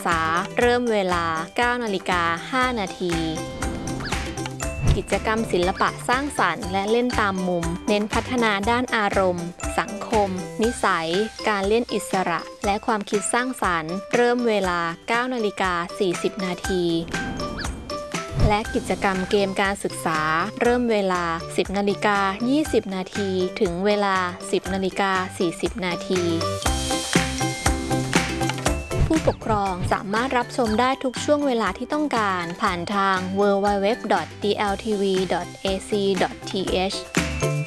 ษาเริ่มเวลา 9:05 นาทีกิจกรรมศิลปะสร้างสรรค์และเล่นตามมุมเน้นพัฒนาด้านอารมณ์สังคมนิสัยการเล่นอิสระและความคิดสร้างสรรค์เริ่มเวลา 9:40 นาทีและกิจกรรมเกมการศึกษาเริ่มเวลา 10:20 นาทีถึงเวลา 10:40 นาทีผู้ปกครองสามารถรับชมได้ทุกช่วงเวลาที่ต้องการผ่านทาง www.dltv.ac.th